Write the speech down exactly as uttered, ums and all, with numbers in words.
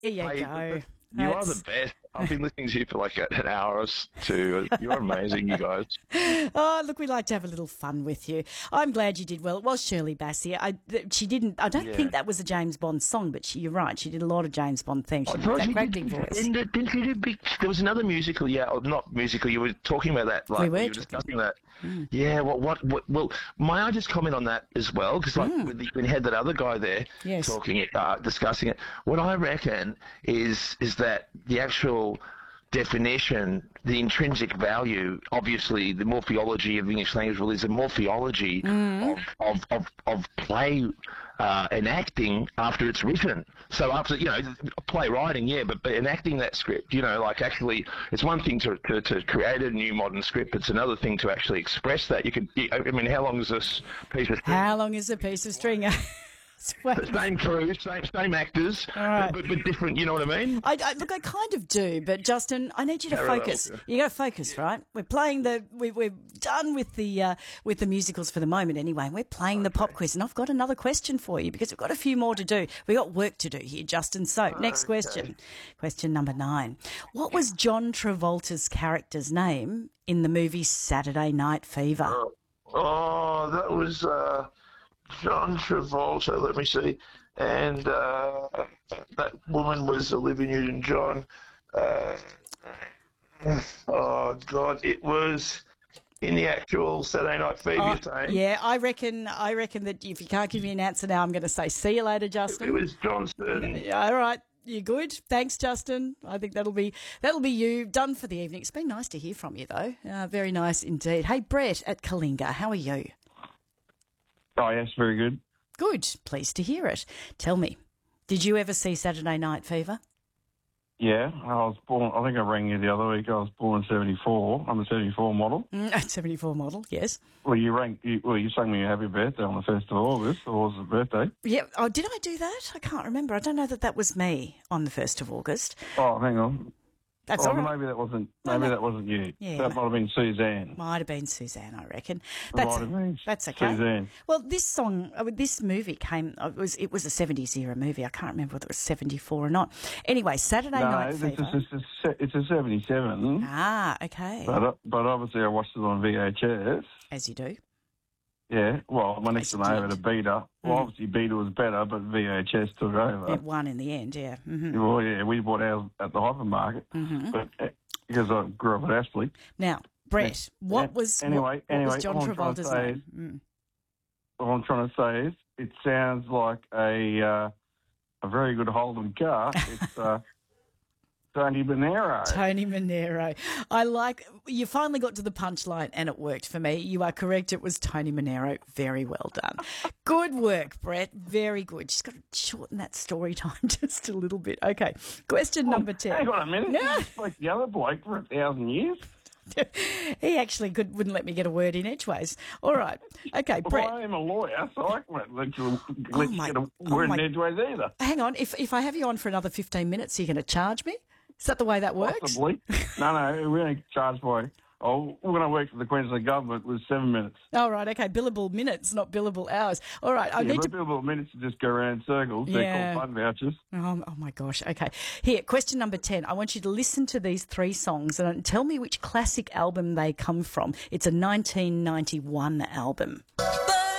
There you Hey, go. you are That's- the best. I've been listening to you for like an hour or two. You're amazing, you guys. Oh, look, we like to have a little fun with you. I'm glad you did well. It was Shirley Bassey. I, th- she didn't. I don't Yeah. think that was a James Bond song, but she, you're right. She did a lot of James Bond themes. She I had thought that you great did, big voice. didn't, it- didn't you do big? There was another musical, yeah, or not musical. You were talking about that, like We were you were talking. discussing that. Yeah, what, what, what? Well, may I just comment on that as well? Because like when, the, when you had that other guy there Yes. talking, it, uh, discussing it, what I reckon is is that the actual definition, the intrinsic value, obviously the morphology of the English language, well, is a morphology of, of, of, of play uh, and acting after it's written. So after, you know, playwriting, yeah, but, but enacting that script, you know, like actually, it's one thing to, to, to create a new modern script, it's another thing to actually express that. You could, I mean, how long is this piece of string? How long is a piece of string? Same crew, same, same actors, right. but, but different, you know what I mean? I, I, look, I kind of do, but Justin, I need you to Parallel, focus. yeah. You got to focus, right? We're playing the. We, we're done with the uh, with the musicals for the moment, anyway. We're playing the pop quiz, and I've got another question for you because we've got a few more to do. We've got work to do here, Justin. So, next question, question number nine. What was John Travolta's character's name in the movie Saturday Night Fever? Oh, oh, that was uh, John Travolta. Let me see. And uh, that woman was Olivia Newton-John. Uh, oh, God. It was in the actual Saturday Night Fever, Oh, you're saying? yeah, I reckon. I reckon that if you can't give me an answer now, I'm going to say see you later, Justin. It was Johnson. Yeah, all right. You good? Thanks, Justin. I think that'll be that'll be you done for the evening. It's been nice to hear from you, though. Uh, very nice indeed. Hey, Brett at Kalinga, how are you? Oh, yes, very good. Good. Pleased to hear it. Tell me, did you ever see Saturday Night Fever? Yeah, I was born, I think I rang you the other week. I was born in seventy-four. I'm a seventy-four model. Mm, seventy-four model, yes. Well, you rang, you, well, you sang me a happy birthday on the first of August, or was it birthday? Yeah. Oh, did I do that? I can't remember. I don't know that that was me on the first of August. Oh, hang on. That's oh, all right. maybe that wasn't, No, maybe no. that wasn't you. Yeah, that ma- might have been Suzanne. Might have been Suzanne, I reckon. It That's might have been that's okay. Suzanne. Well, this song, uh, this movie came. uh, It was it was a seventies era movie. I can't remember whether it was seventy-four or not. Anyway, Saturday No, Night this Fever. is, this is, se- it's a seventy-seven, Ah, okay. but, uh, but obviously I watched it on V H S. As you do. Yeah, well, my next As one you over to did. Beta. Well, Mm. obviously Beta was better, but V H S took over. It won in the end. Yeah. hmm Well, yeah, we bought ours at the hypermarket, hmm but uh, because I grew up at Astley. Now, Brett, what Yeah, was anyway, what, what anyway, was John all I'm trying to Travolta's say name? Mm. What I'm trying to say is, it sounds like a uh, a very good Holden car. It's uh, Tony Bonero. Tony Monero. I like, you finally got to the punchline and it worked for me. You are correct. It was Tony Monero. Very well done. Good work, Brett. Very good. Just got to shorten that story time just a little bit. Okay. Question number ten. Hang on a minute. No. You spoke the other bloke for a thousand years. He actually could, wouldn't let me get a word in edgeways. All right. Okay, Well, Brett. I am a lawyer, so I won't let you, let you my- get a oh word my- in edgeways either. Hang on. If if I have you on for another fifteen minutes, are you going to charge me? Is that the way that works? Possibly. no, no, we only charge by. Oh, when I worked for the Queensland government, it was seven minutes. All right. Okay. Billable minutes, not billable hours. All right. I yeah, need but to. people minutes to just go around in circles. Yeah. They're called fun vouchers. Oh, oh my gosh. Okay. Here, question number ten. I want you to listen to these three songs and tell me which classic album they come from. It's a nineteen ninety-one album.